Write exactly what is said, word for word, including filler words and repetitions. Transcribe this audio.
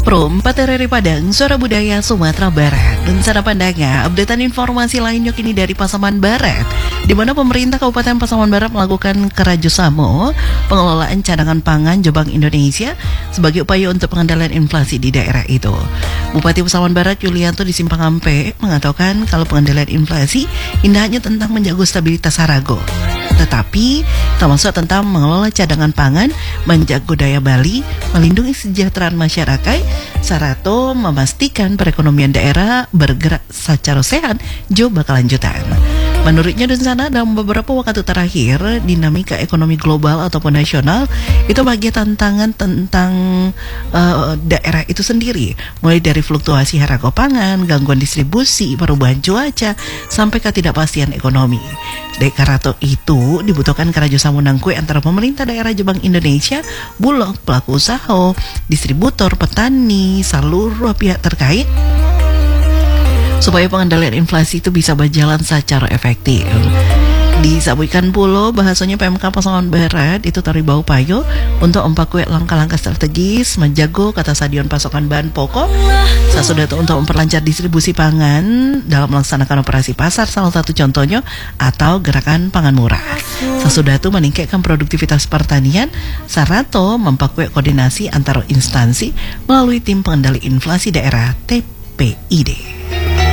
Prum, Patereri Padang, Suara Budaya Sumatera Barat. Dan sana pandanga, updatean informasi lainnya kini dari Pasaman Barat, di mana pemerintah Kabupaten Pasaman Barat melakukan kerjasama pengelolaan cadangan pangan Jobank Indonesia sebagai upaya untuk pengendalian inflasi di daerah itu. Bupati Pasaman Barat Yulianto di Simpang Ampe mengatakan kalau pengendalian inflasi tidak hanya tentang menjaga stabilitas harga, tetapi termasuk tentang mengelola cadangan pangan, menjaga daya beli, melindungi kesejahteraan masyarakat, sarato memastikan perekonomian daerah bergerak secara sehat jo berkelanjutan. Menurutnya dan sana dalam beberapa waktu terakhir dinamika ekonomi global ataupun nasional itu bagi tantangan tentang uh, daerah itu sendiri, mulai dari fluktuasi harga pangan, gangguan distribusi, perubahan cuaca, sampai ketidakpastian ekonomi. Dari karena itu dibutuhkan kerjasama nangkue antara pemerintah daerah Jobank Indonesia, bulog, pelaku usaha, distributor, petani, seluruh pihak terkait, supaya pengendalian inflasi itu bisa berjalan secara efektif. Disampaikan pula bahasanya P M K Pasaman Barat itu teribau payo untuk empakue langkah-langkah strategis menjaga ketersediaan pasokan bahan pokok sesudah itu untuk memperlancar distribusi pangan dalam melaksanakan operasi pasar, salah satu contohnya atau gerakan pangan murah. Sesudah itu meningkatkan produktivitas pertanian sarato mempakue koordinasi antara instansi melalui tim pengendali inflasi daerah T P I D.